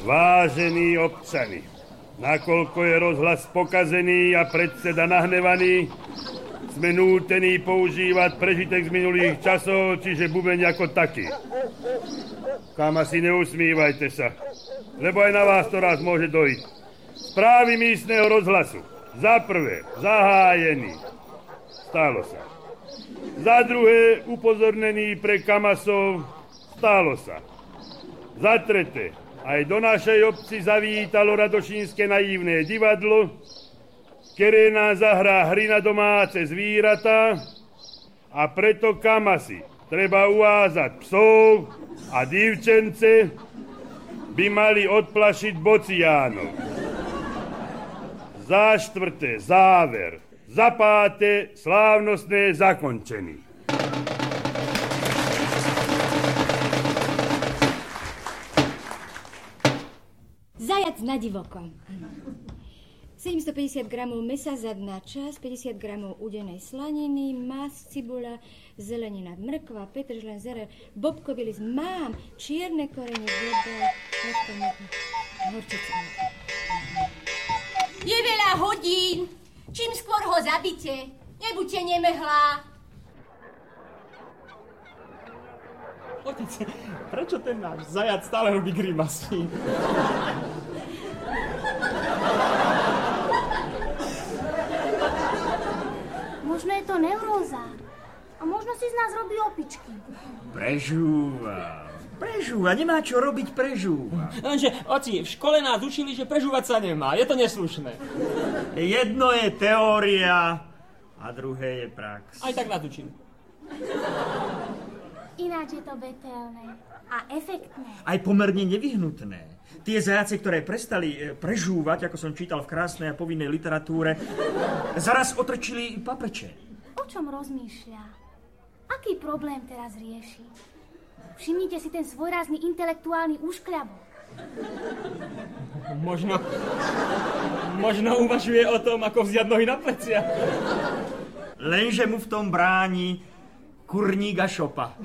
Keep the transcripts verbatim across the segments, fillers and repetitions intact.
Vážení občani, nakoľko je rozhlas pokazený a predseda nahnevaný, sme nútení používať prežitek z minulých časov, čiže bubeň ako taký. Kam asi neusmívajte sa, lebo aj na vás to raz môže dojít. Správy místneho rozhlasu. Za prvé, zahájený. Stálo sa. Za druhé, upozornený pre kamasov. Stálo sa. Za tretie, aj do našej obci zavítalo Radošínske naivné divadlo, ktoré nás zahrá hry na domáce zvieratá a preto kamasi treba uvázať psov a divčence by mali odplašiť bociánov. Za štvrté, záver. Za páté, slávnostné zakončenie. Zajac na divoko. sedemstopäťdesiat gramov mesa zadná časť, päťdesiat gramov udenej slaniny, mas, cibula, zelenina, mrkva, petržlen, zere, bobkový list, mám, čierne korene, voda, horčica. Je veľa hodín. Čím skôr ho zabite. Nebuďte nemehlá. Otec, prečo ten náš zajac stále robí grimasy? Možno je to neuróza. A možno si z nás robí opičky. Prežúva. Prežúva. Nemá čo robiť, prežúva. Lenže, oci, v škole nás učili, že prežúvať sa nemá. Je to neslušné. Jedno je teória a druhé je prax. Aj tak nás učili. Ináč je to vetelné a efektné. Aj pomerne nevyhnutné. Tie zajace, ktoré prestali prežúvať, ako som čítal v krásnej a povinnej literatúre, zaraz otrčili papeče. O čom rozmýšľa? Aký problém teraz rieši? Všimnite si ten svojrázny intelektuálny úškľabok. Možno... Možno uvažuje o tom, ako vziať nohy na plecia. Lenže mu v tom bráni kurník a šopa.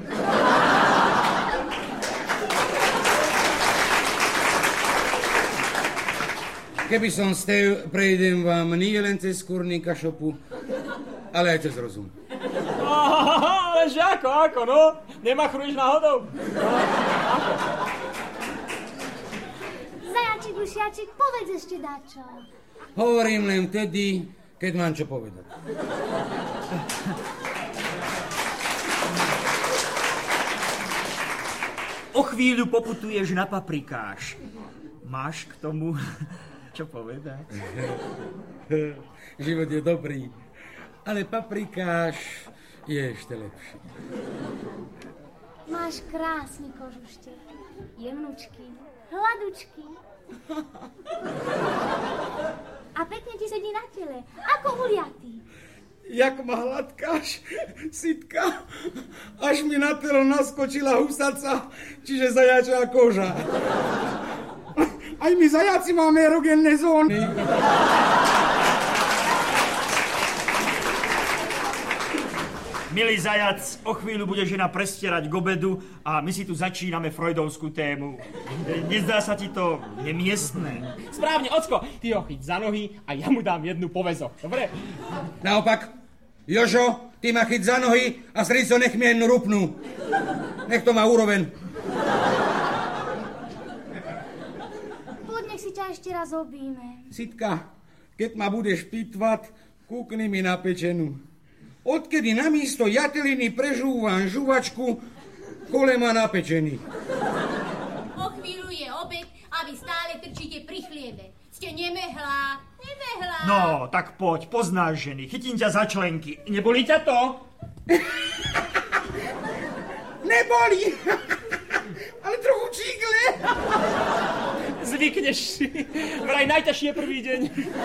Keby som stev, prejdem vám nie len cez kurníka šopu, ale aj cez rozum. Aha, ale že ako, ako, no? Nemachruješ náhodou? Ako? Zajačik, ušiačik, povedz ešte dačo. Hovorím len vtedy, keď mám čo povedať. O chvíľu poputuješ na paprikáš. Máš k tomu čo povedať? Život je dobrý, ale paprikáš je ešte lepší. Máš krásny kožušte, jemnučky, hladučky. A pekne ti sedí na tele, ako uliatý. Jak ma hladkáš, Sitka, až mi na telo naskočila husaca, čiže zajačá koža. Aj my zajaci máme erogenné zóny. Milý zajac, o chvíľu bude žena prestierať k obedu a my si tu začíname freudovskú tému. Nezdá sa ti to nemiestné? Správne, ocko, ty ho chyť za nohy a ja mu dám jednu poväzo, dobre? Naopak, Jožo, ty ma chyť za nohy a srdco nech mi jednu rupnú. Nech to má úroveň. Poď, nech si ťa ešte raz objíme. Sitka, keď ma budeš pitvať, kúkni mi na pečenu. Odkedy namiesto jateliny prežúvam žuvačku, kole ma napečený. O chvíľu je obed a vy stále trčíte pri chliebe. Ste nemehlá, nemehlá. No, tak poď, poznáš ženy, chytím ťa za členky. Nebolí ťa to? Nebolí, ale trochu čígle. Zvykneš si, vraj najťažší je prvý deň.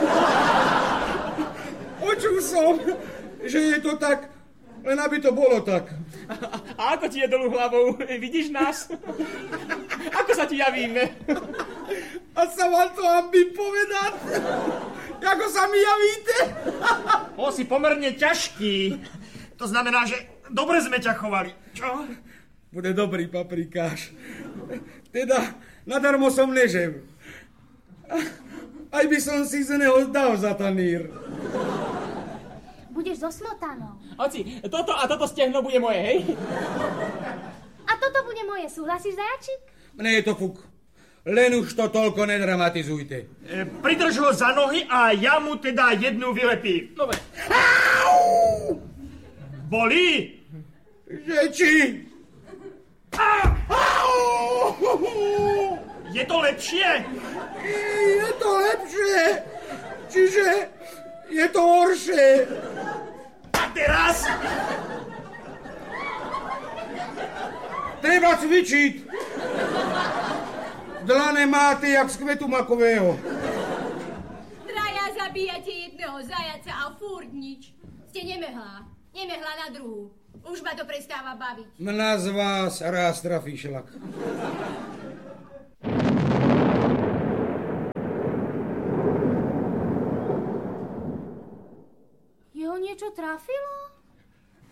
Počul som, že je to tak, len aby to bolo tak. A ako ti je dolu hlavou? Vidíš nás? Ako sa ti javíme? A sa vám to ambím povedať? Ako sa mi javíte? O, si pomerne ťažký. To znamená, že dobre sme ťa chovali. Čo? Bude dobrý paprikáš. Teda Nadarmo som nežil. Aj by som si z neho dal za tanír. Budeš so smotanou. Oci, toto a toto stehno bude moje, hej? A toto bude moje. Súhlasíš, zajačik? Mne je to fuk. Len už to toľko nedramatizujte. E, pridrž ho za nohy a ja mu teda jednu vylepím. Dobre. Au! Bolí? Že či? Au! Je to lepšie? Je to lepšie. Čiže je to horšie. A teraz? Treba cvičiť. Dlane máte jak z kvetu makového. Traja zabíjate jedného zajaca a furt nič. Ste nemehlá. Nemehlá na druhú. Už ma to prestáva baviť. Mňa z vás raz trafí šlak. Jeho niečo trafilo?